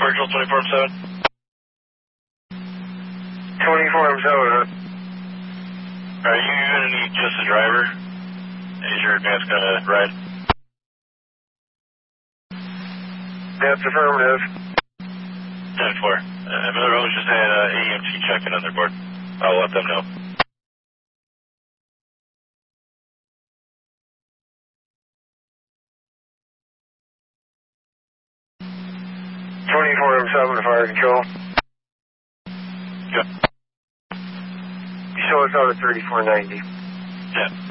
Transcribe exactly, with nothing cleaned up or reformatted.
Virgil, twenty-four M seven. twenty-four M seven, huh? Are you going to need just a driver? Is your advance going to ride? That's affirmative. ten four. Uh, Miller Rose just had uh, A M T check-in on their board. I'll let them know. twenty-four M seven, fire control. Yep. You show us out at thirty-four ninety. Yeah.